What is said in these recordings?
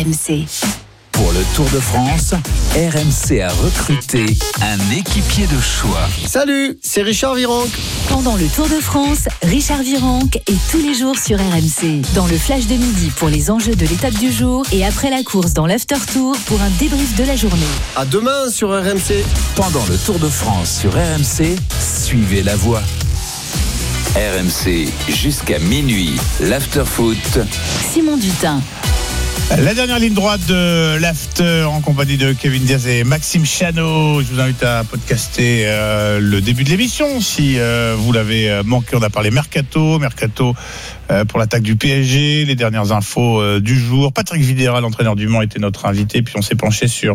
RMC. Pour le Tour de France, RMC a recruté un équipier de choix. Salut, c'est Richard Virenque. Pendant le Tour de France, Richard Virenque est tous les jours sur RMC. Dans le flash de midi pour les enjeux de l'étape du jour et après la course dans l'after tour pour un débrief de la journée. À demain sur RMC. Pendant le Tour de France sur RMC, suivez la voie. RMC jusqu'à minuit, l'after foot. Simon Dutin. La dernière ligne droite de l'after en compagnie de Kevin Diaz et Maxime Chano. Je vous invite à podcaster le début de l'émission si vous l'avez manqué. On a parlé Mercato pour l'attaque du PSG, les dernières infos du jour. Patrick Vieira, l'entraîneur du Mans, était notre invité. Puis on s'est penché sur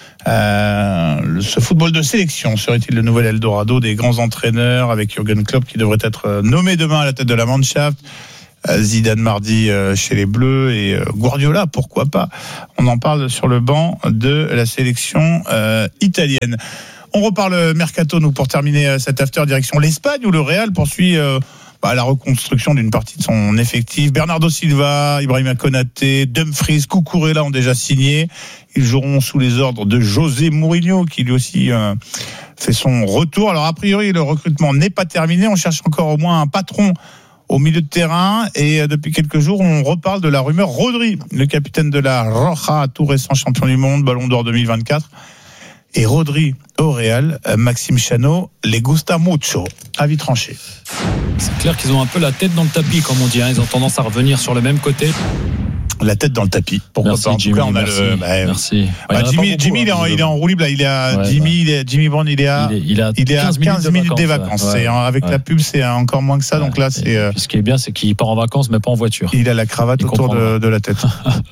ce football de sélection. Serait-il le nouvel Eldorado des grands entraîneurs avec Jürgen Klopp qui devrait être nommé demain à la tête de la Mannschaft? Zidane mardi chez les Bleus et Guardiola, pourquoi pas. On en parle sur le banc de la sélection italienne. On reparle Mercato, nous, pour terminer cet after, direction l'Espagne où le Real poursuit la reconstruction d'une partie de son effectif. Bernardo Silva, Ibrahima Konaté, Dumfries, Cucurella ont déjà signé. Ils joueront sous les ordres de José Mourinho qui lui aussi fait son retour. Alors a priori le recrutement n'est pas terminé, on cherche encore au moins un patron au milieu de terrain, et depuis quelques jours on reparle de la rumeur Rodri, le capitaine de la Roja, tout récent champion du monde, Ballon d'Or 2024. Et Rodri au Real, Maxime Chano, les gusta mucho. Avis tranché. C'est clair qu'ils ont un peu la tête dans le tapis, comme on dit, hein. Ils ont tendance à revenir sur le même côté. La tête dans le tapis. Pourquoi merci, pas. En Jimmy, tout cas, on a merci. Jimmy, il est en roue libre. Jimmy Brown, il est à 15 minutes des vacances. Ouais. Avec la pub, c'est encore moins que ça. Donc là, c'est. Ce qui est bien, c'est qu'il part en vacances, mais pas en voiture. Il a la cravate autour de la tête.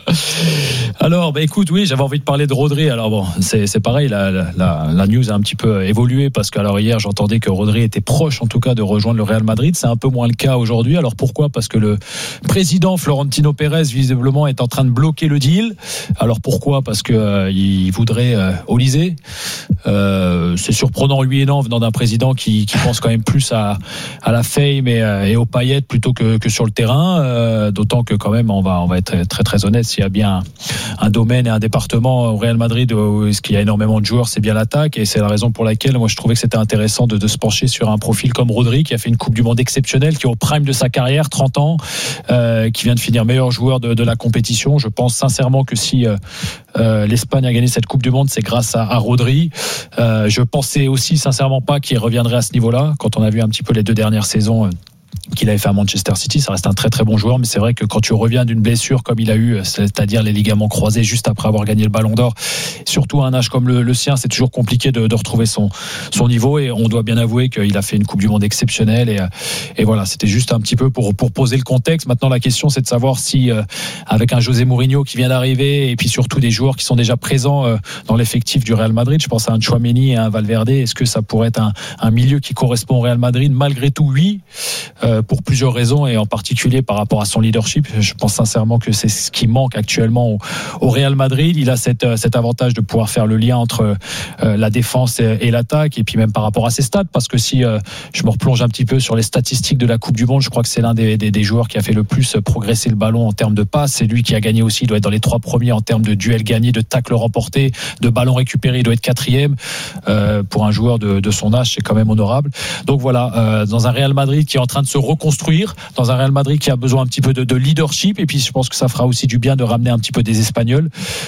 Alors, écoute, oui, j'avais envie de parler de Rodri. Alors bon, c'est pareil. La news a un petit peu évolué parce que hier, j'entendais que Rodri était proche, en tout cas, de rejoindre le Real Madrid. C'est un peu moins le cas aujourd'hui. Alors pourquoi ? Parce que le président Florentino Pérez, visiblement, est en train de bloquer le deal. Alors pourquoi ? Parce que il voudrait Olysée. C'est surprenant, oui et non, venant d'un président qui pense quand même plus à la fame et aux paillettes plutôt que sur le terrain. D'autant que quand même, on va être très très honnête, s'il y a bien un domaine et un département au Real Madrid où il y a énormément de joueurs, c'est bien l'attaque, et c'est la raison pour laquelle moi je trouvais que c'était intéressant de se pencher sur un profil comme Rodri, qui a fait une Coupe du Monde exceptionnelle, qui est au prime de sa carrière, 30 ans, qui vient de finir meilleur joueur de la compétition. Je pense sincèrement que si l'Espagne a gagné cette Coupe du Monde, c'est grâce à Rodri. Je pensais aussi sincèrement pas qu'il reviendrait à ce niveau-là. Quand on a vu un petit peu les 2 dernières saisons qu'il avait fait à Manchester City, ça reste un très très bon joueur, mais c'est vrai que quand tu reviens d'une blessure comme il a eu, c'est-à-dire les ligaments croisés juste après avoir gagné le Ballon d'Or, surtout à un âge comme le sien, c'est toujours compliqué de retrouver son niveau, et on doit bien avouer qu'il a fait une Coupe du Monde exceptionnelle, et voilà, c'était juste un petit peu pour poser le contexte. Maintenant la question c'est de savoir si avec un José Mourinho qui vient d'arriver, et puis surtout des joueurs qui sont déjà présents dans l'effectif du Real Madrid, je pense à un Tchouaméni et à un Valverde, est-ce que ça pourrait être un milieu qui correspond au Real Madrid? Malgré tout, oui, pour plusieurs raisons, et en particulier par rapport à son leadership. Je pense sincèrement que c'est ce qui manque actuellement au Real Madrid. Il a cet avantage de pouvoir faire le lien entre la défense et l'attaque, et puis même par rapport à ses stats, parce que si je me replonge un petit peu sur les statistiques de la Coupe du Monde, je crois que c'est l'un des joueurs qui a fait le plus progresser le ballon en termes de passes. C'est lui qui a gagné aussi, il doit être dans les 3 premiers en termes de duels gagnés, de tacles remportés, de ballons récupérés, il doit être 4e. Pour un joueur de son âge, c'est quand même honorable. Donc voilà, dans un Real Madrid qui est en train de se reconstruire, dans un Real Madrid qui a besoin un petit peu de leadership, et puis je pense que ça fera aussi du bien de ramener un petit peu des Espagnols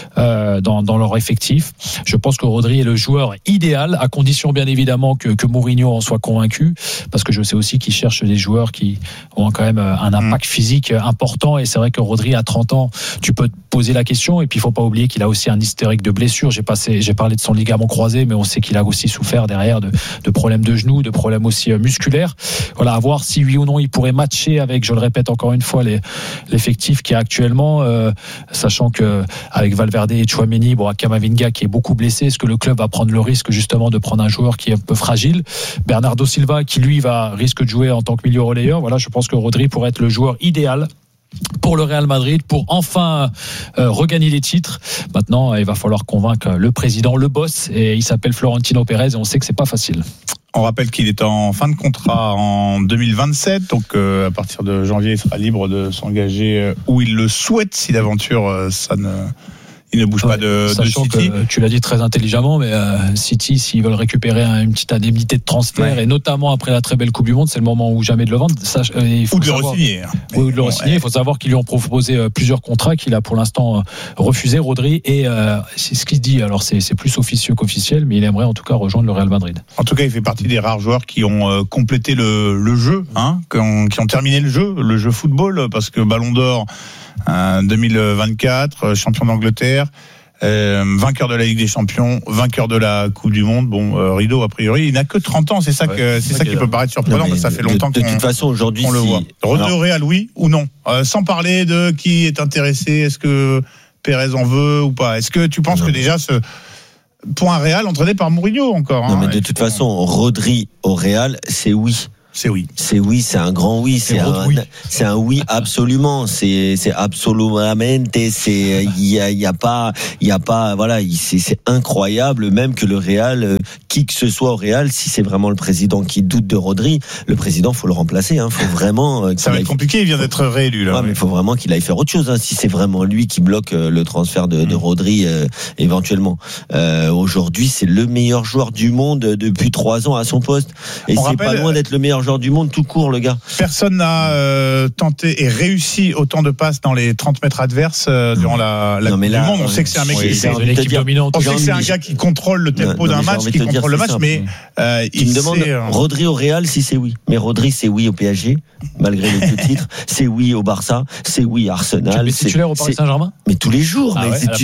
dans leur effectif. Je pense que Rodri est le joueur idéal, à condition bien évidemment que Mourinho en soit convaincu, parce que je sais aussi qu'il cherche des joueurs qui ont quand même un impact physique important, et c'est vrai que Rodri à 30 ans, tu peux te poser la question, et puis il faut pas oublier qu'il a aussi un historique de blessures. J'ai parlé de son ligament croisé, mais on sait qu'il a aussi souffert derrière de problèmes de genoux, de problèmes aussi musculaires. Voilà, à voir si oui ou non il pourrait matcher avec, je le répète encore une fois, l'effectif qui est actuellement, sachant que avec Valverde et Tchouaméni, Camavinga qui est beaucoup blessé, est-ce que le club va prendre le risque justement de prendre un joueur qui est un peu fragile? Bernardo Silva qui lui risque de jouer en tant que milieu relayeur. Voilà, je pense que Rodri pourrait être le joueur idéal pour le Real Madrid, pour enfin regagner les titres. Maintenant, il va falloir convaincre le président, le boss, et il s'appelle Florentino Pérez, et on sait que c'est pas facile. On rappelle qu'il est en fin de contrat en 2027, donc à partir de janvier, il sera libre de s'engager où il le souhaite, si d'aventure ça ne il ne bouge pas de Sachant City. que tu l'as dit très intelligemment, mais City, s'ils veulent récupérer une petite indemnité de transfert, et notamment après la très belle Coupe du Monde, c'est le moment où jamais de le vendre. Ou de le re-signer. Ou de le re-signer. Il faut savoir qu'ils lui ont proposé plusieurs contrats qu'il a pour l'instant refusé, Rodri, et c'est ce qu'il dit. Alors c'est plus officieux qu'officiel, mais il aimerait en tout cas rejoindre le Real Madrid. En tout cas, il fait partie des rares joueurs qui ont complété le jeu, qui ont terminé le jeu football, parce que Ballon d'Or 2024, champion d'Angleterre, vainqueur de la Ligue des Champions, vainqueur de la Coupe du Monde. Bon, Rideau, a priori, il n'a que 30 ans, c'est ça qui peut paraître surprenant, parce que ça fait longtemps de toute façon, aujourd'hui, on le voit. Rodri au Real, oui ou non, sans parler de qui est intéressé, est-ce que Pérez en veut ou pas? Est-ce que tu penses que déjà pour un Real entraîné par Mourinho encore? Non, mais de toute façon, Rodri au Real, c'est oui. C'est oui. C'est oui, c'est un grand oui. C'est un oui absolument. C'est absolument. Il y a pas, voilà, c'est incroyable même que le Real, qui que ce soit au Real, si c'est vraiment le président qui doute de Rodri, le président, faut le remplacer, faut vraiment. Ça va être compliqué, il vient d'être réélu, là. Ouais, mais il faut vraiment qu'il aille faire autre chose, si c'est vraiment lui qui bloque le transfert de Rodri, éventuellement. Aujourd'hui, c'est le meilleur joueur du monde depuis 3 ans à son poste. Et c'est pas loin d'être le meilleur joueur du monde tout court, le gars. Personne n'a tenté et réussi autant de passes dans les 30 mètres adverses durant la Coupe du Monde. On sait que c'est un mec qui c'est une équipe dominante. On sait que c'est un gars qui contrôle le tempo d'un match, qui contrôle le match, mais il me demande Rodri au Real si c'est oui. Mais Rodri, c'est oui au PSG, malgré les 2 titres. C'est oui au Barça, c'est oui à Arsenal. Tu es titulaire au Paris Saint-Germain? Mais tous les jours,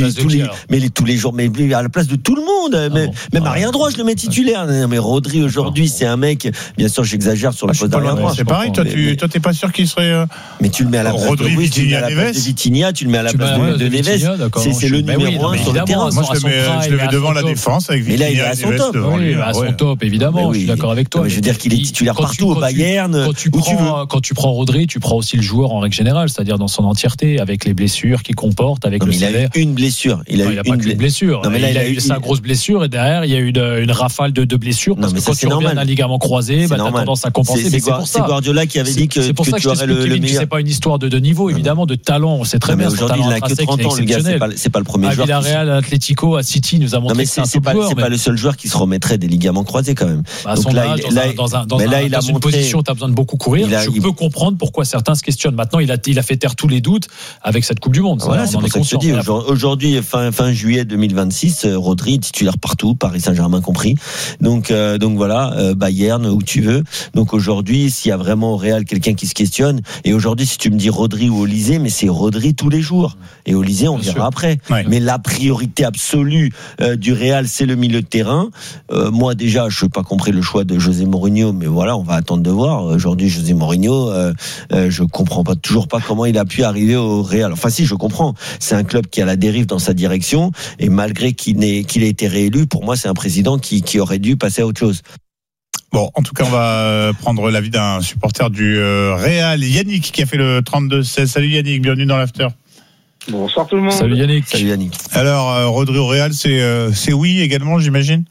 tous les jours, mais à la place de tout le monde. Même à rien droit, je le mets titulaire. Mais Rodri aujourd'hui, c'est un mec. Bien sûr, j'exagère sur le poste d'arrière droit. C'est pareil. Toi, t'es pas sûr qu'il serait. Mais tu le mets à la place Rodri, de Vitinha, tu le mets à la place de Neves. C'est le numéro 1 sur le terrain. Moi, je le mets devant la défense avec Vitinha. Mais là, il est à son top. À son top, évidemment. Je suis d'accord avec toi. Je veux dire qu'il est titulaire partout au Bayern. Quand tu prends Rodri, tu prends aussi le joueur en règle générale, c'est-à-dire dans son entièreté, avec les blessures qu'il comporte, avec le salaire. Il a eu une blessure. Il a pas qu'une blessure. Il a eu sa grosse blessure et derrière, il y a eu une rafale de blessures. Parce que quand tu reviens d'un ligament croisé, t'as tendance à compenser. C'est Guardiola qui avait dit que tu aurais le meilleur. C'est pas une histoire de niveau, évidemment, de talent. On sait très bien. Aujourd'hui, il n'a que 30 ans, le gars. C'est pas le premier joueur. À Villarreal, à Atlético, à City, nous a montré que c'est un top joueur. C'est pas le seul joueur qui se remettrait des ligaments croisés quand même. À son âge, dans une position où tu as besoin de beaucoup courir, je peux comprendre pourquoi certains se questionnent. Maintenant, il a fait taire tous les doutes avec cette Coupe du Monde. Voilà, c'est pour ça que je te dis. Aujourd'hui, fin juillet 2026, Rodri titulaire partout, Paris Saint-Germain compris. Donc voilà, Bayern, où tu veux. Donc aujourd'hui, s'il y a vraiment au Real quelqu'un qui se questionne, et aujourd'hui, si tu me dis Rodri ou Olysée, mais c'est Rodri tous les jours. Et Olysée, on verra après. Ouais. Mais la priorité absolue du Real, c'est le milieu de terrain. Moi, déjà, je n'ai pas compris le choix de José Mourinho, mais voilà, on va attendre de voir. Aujourd'hui, José Mourinho, je comprends toujours pas comment il a pu arriver au Real. Enfin, si, je comprends. C'est un club qui a la dérive dans sa direction, et malgré qu'il ait été réélu, pour moi, c'est un président qui aurait dû passer à autre chose. Bon, en tout cas, on va prendre l'avis d'un supporter du Real, Yannick, qui a fait le 32-16. Salut Yannick, bienvenue dans l'After. Bonsoir tout le monde. Salut Yannick. Alors, Rodri au Real, c'est oui également, j'imagine?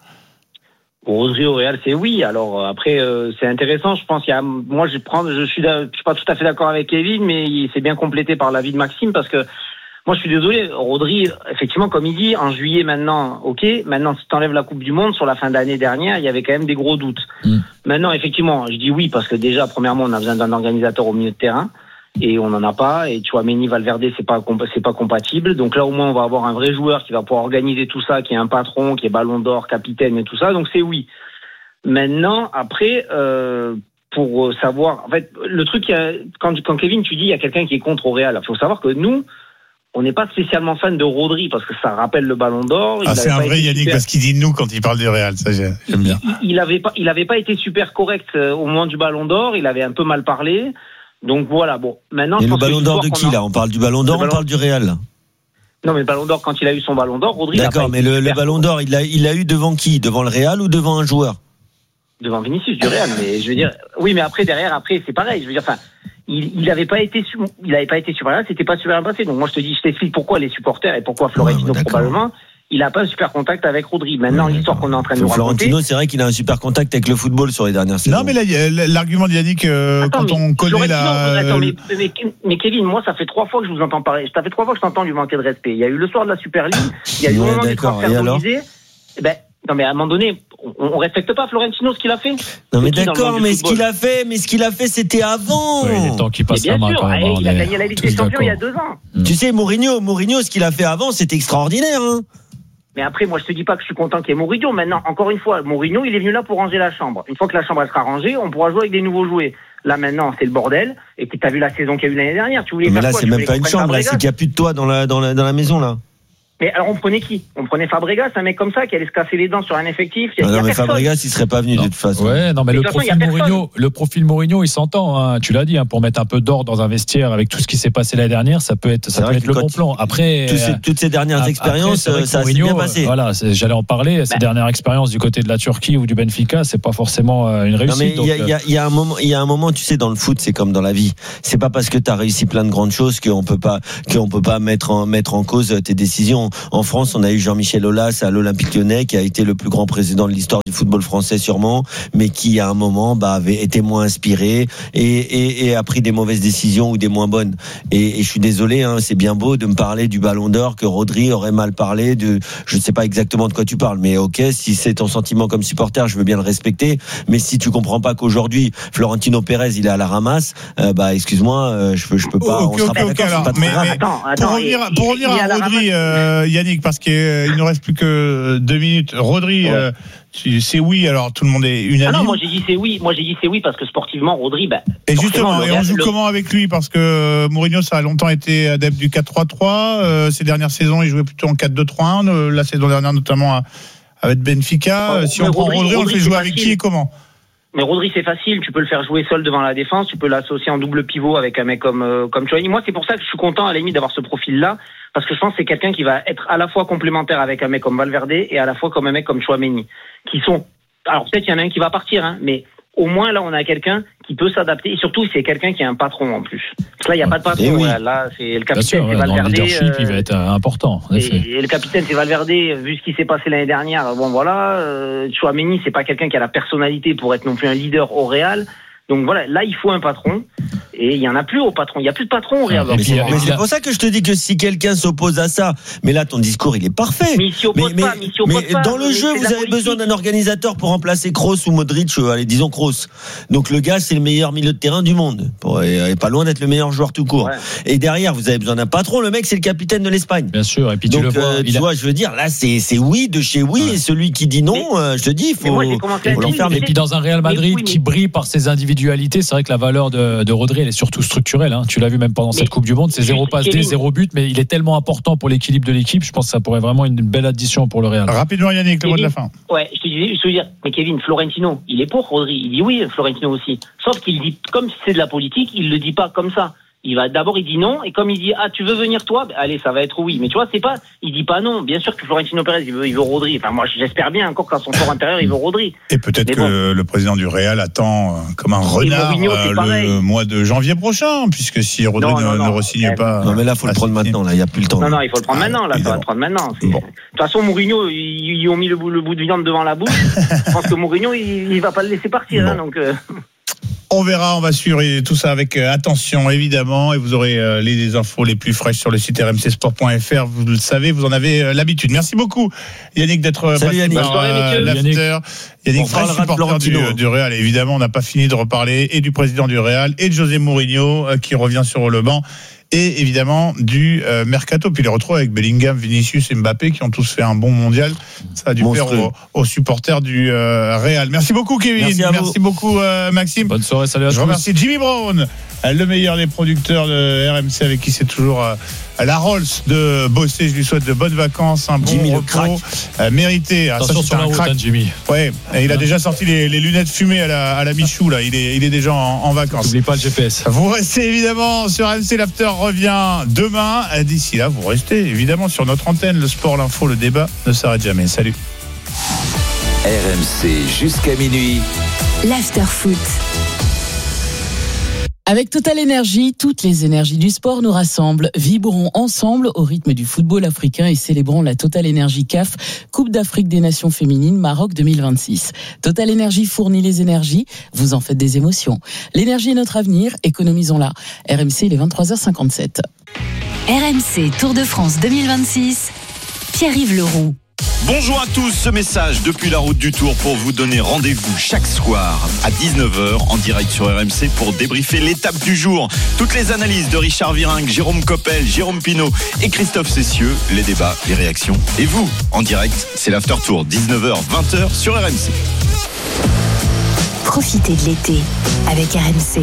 Rodri au Real, c'est oui. Alors après, c'est intéressant. Je pense je suis pas tout à fait d'accord avec Kevin, mais il s'est bien complété par l'avis de Maxime, parce que moi, je suis désolé. Rodri, effectivement, comme il dit, en juillet maintenant, ok. Maintenant, si t'enlèves la Coupe du Monde, sur la fin d'année dernière, il y avait quand même des gros doutes. Maintenant, effectivement, je dis oui parce que déjà, premièrement, on a besoin d'un organisateur au milieu de terrain. Et on n'en a pas. Et tu vois, Mendy, Valverde, c'est pas compatible. Donc là, au moins, on va avoir un vrai joueur qui va pouvoir organiser tout ça, qui est un patron, qui est Ballon d'Or, capitaine et tout ça. Donc c'est oui. Maintenant, après, pour savoir, en fait, le truc, quand Kevin, tu dis, il y a quelqu'un qui est contre au Real. Il faut savoir que nous, on n'est pas spécialement fan de Rodri parce que ça rappelle le Ballon d'Or. C'est un vrai Yannick parce qu'il dit nous quand il parle du Real. Ça, j'aime bien. Il avait pas été super correct au moment du Ballon d'Or. Il avait un peu mal parlé. Donc voilà, bon. Maintenant, et le Ballon d'Or de qui là? On parle du Ballon d'Or, on parle du Real. Non, mais le Ballon d'Or, quand il a eu son Ballon d'Or, Rodri. D'accord, mais le Ballon d'Or, il l'a eu devant qui? Devant le Real ou devant un joueur? Devant Vinicius du Real, mais je veux dire, oui, mais après c'est pareil. Je veux dire, enfin, il avait pas été super, c'était pas super bien passé. Donc moi je t'explique pourquoi les supporters et pourquoi Florentino probablement il n'a pas un super contact avec Rodri. Maintenant, l'histoire qu'on est en train de nous raconter. Florentino, c'est vrai qu'il a un super contact avec le football sur les dernières saisons. Non, mais là, l'argument de Yannick, quand on connaît mais Kevin, moi, ça fait 3 fois que je vous entends parler. Ça fait 3 fois que je t'entends lui manquer de respect. Il y a eu le soir de la Super League, il y a eu le moment du transfert d'Olysée. Non, mais à un moment donné, on respecte pas Florentino ce qu'il a fait. Non, mais d'accord, mais ce qu'il a fait, c'était avant. Oui, les temps qui passent la main quand même. Il a gagné la Ligue des Champions il y a 2 ans. Tu sais, Mourinho, ce qu'il a fait avant, c'était extraordinaire, hein. Mais après, moi, je te dis pas que je suis content qu'il y ait Mourinho. Maintenant, encore une fois, Mourinho, il est venu là pour ranger la chambre. Une fois que la chambre elle sera rangée, on pourra jouer avec des nouveaux jouets. Là, maintenant, c'est le bordel. Et puis, t'as vu la saison qu'il y a eu l'année dernière. Tu voulais mais faire là, quoi? c'est même pas une chambre, là, c'est qu'il y a plus de toi dans la maison, là. Mais alors, on prenait qui? On prenait Fabregas, un mec comme ça qui allait se casser les dents sur un effectif. Non, mais Fabregas, il serait pas venu de toute façon. Ouais, non, mais le profil Mourinho, il s'entend, hein, tu l'as dit, hein, pour mettre un peu d'ordre dans un vestiaire avec tout ce qui s'est passé l'année dernière, ça peut être le bon plan. Après, toutes ces dernières expériences, ça s'est bien passé. Voilà, j'allais en parler. Ces dernières expériences du côté de la Turquie ou du Benfica, c'est pas forcément une réussite. Non, mais il y a un moment, tu sais, dans le foot, c'est comme dans la vie. C'est pas parce que t'as réussi plein de grandes choses qu'on peut pas mettre en cause tes décisions. En France, on a eu Jean-Michel Aulas à l'Olympique Lyonnais, qui a été le plus grand président de l'histoire du football français sûrement, mais qui à un moment avait été moins inspiré et a pris des mauvaises décisions ou des moins bonnes. Et je suis désolé, hein, c'est bien beau de me parler du Ballon d'Or, que Rodri aurait mal parlé, je ne sais pas exactement de quoi tu parles, mais ok, si c'est ton sentiment comme supporter, je veux bien le respecter, mais si tu comprends pas qu'aujourd'hui Florentino Pérez il est à la ramasse, excuse-moi, je peux pas. On sera pas d'accord, c'est pas très grave. Pour revenir à Rodri, Yannick, parce qu'il ne reste plus que 2 minutes. Rodri, c'est oui, alors tout le monde est unanime. Non, moi j'ai dit c'est oui parce que sportivement, Rodri, et justement, on joue comment avec lui? Parce que Mourinho, ça a longtemps été adepte du 4-3-3. Ces dernières saisons, il jouait plutôt en 4-2-3-1. La saison dernière, notamment avec Benfica. Si on prend Rodri, on le fait jouer avec qui et comment? Mais Rodri, c'est facile. Tu peux le faire jouer seul devant la défense. Tu peux l'associer en double pivot avec un mec comme Chouameni. Moi, c'est pour ça que je suis content à la limite d'avoir ce profil-là. Parce que je pense que c'est quelqu'un qui va être à la fois complémentaire avec un mec comme Valverde et à la fois comme un mec comme Chouameni. Qui sont, alors peut-être il y en a un qui va partir, hein, mais au moins là on a quelqu'un qui peut s'adapter et surtout c'est quelqu'un qui a un patron en plus. Parce que là il n'y a pas de patron. Oui. Là c'est le capitaine, c'est Valverde. Le leadership il va être important. Et le capitaine c'est Valverde. Vu ce qui s'est passé l'année dernière, bon voilà. Chouameni c'est pas quelqu'un qui a la personnalité pour être non plus un leader au Real. Donc voilà, là il faut un patron et il y en a plus au patron. Il y a plus de patron au Real. Mais c'est pour ça que je te dis que si quelqu'un s'oppose à ça, mais là ton discours il est parfait. Mais il s'y oppose pas. Dans le jeu, vous avez besoin d'un organisateur pour remplacer Kroos ou Modric. Allez, disons Kroos. Donc le gars c'est le meilleur milieu de terrain du monde, et pas loin d'être le meilleur joueur tout court. Ouais. Et derrière vous avez besoin d'un patron. Le mec c'est le capitaine de l'Espagne. Bien sûr. Et puis donc, tu vois, je veux dire là c'est oui de chez oui, ouais. Et celui qui dit non, je te dis il faut l'enfermer. Et puis dans un Real Madrid qui brille par ses individualités, c'est vrai que la valeur de Rodri elle est surtout structurelle, hein. Tu l'as vu même pendant cette Coupe du Monde, c'est 0 passe D, 0 but, mais il est tellement important pour l'équilibre de l'équipe. Je pense que ça pourrait vraiment une belle addition pour le Real. Rapidement Yannick, le mot de la fin. Ouais, je te dis, mais Kevin, Florentino, il est pour Rodri. Il dit oui, Florentino aussi. Sauf qu'il dit, comme c'est de la politique, il le dit pas comme ça. Il dit non, et comme il dit tu veux venir toi, allez, ça va être oui. Mais tu vois, il dit pas non. Bien sûr que Florentino Pérez il veut Rodri. Enfin moi j'espère bien encore qu'à son fort intérieur il veut Rodri. Et peut-être que le président du Real attend comme un renard le mois de janvier prochain, puisque si Rodri ne re-signe pas. Non mais là faut le prendre maintenant, là il y a plus le temps. Non il faut le prendre maintenant, là ça va le prendre maintenant. De toute façon Mourinho ils ont mis le bout de viande devant la bouche. Je pense que Mourinho il va pas le laisser partir, hein, donc. On verra, on va suivre tout ça avec attention évidemment, et vous aurez les infos les plus fraîches sur le site rmcsport.fr. Vous le savez, vous en avez l'habitude. Merci beaucoup Yannick d'être passé par l'after. Yannick, vrai supporter du Real. Évidemment, on n'a pas fini de reparler et du président du Real et de José Mourinho qui revient sur le banc. Et évidemment du mercato, puis les retrouve avec Bellingham, Vinicius et Mbappé qui ont tous fait un bon mondial. Ça a dû faire aux supporters du Real. Merci beaucoup Kevin, merci beaucoup Maxime. Bonne soirée, salut à tous. Je remercie Jimmy Brown, le meilleur des producteurs de RMC, avec qui c'est toujours la Rolls de bosser. Je lui souhaite de bonnes vacances, un bon Jimmy repos mérité. Attention sur la route, hein, Jimmy. Ouais, et il a déjà sorti les lunettes fumées à la Michou là. Il est déjà en vacances. N'oublie pas le GPS. Vous restez évidemment sur RMC. L'after revient demain. D'ici là, vous restez évidemment sur notre antenne. Le sport, l'info, le débat ne s'arrête jamais. Salut. RMC jusqu'à minuit. L'after foot. Avec Total Énergie, toutes les énergies du sport nous rassemblent. Vibrons ensemble au rythme du football africain et célébrons la Total Énergie CAF, Coupe d'Afrique des Nations Féminines, Maroc 2026. Total Énergie fournit les énergies, vous en faites des émotions. L'énergie est notre avenir, économisons-la. RMC, il est 23h57. RMC Tour de France 2026, Pierre-Yves Leroux. Bonjour à tous, ce message depuis la route du Tour pour vous donner rendez-vous chaque soir à 19h en direct sur RMC pour débriefer l'étape du jour. Toutes les analyses de Richard Virenque, Jérôme Coppel, Jérôme Pinault et Christophe Cessieux, les débats, les réactions. Et vous, en direct, c'est l'After Tour, 19h, 20h sur RMC. Profitez de l'été avec RMC.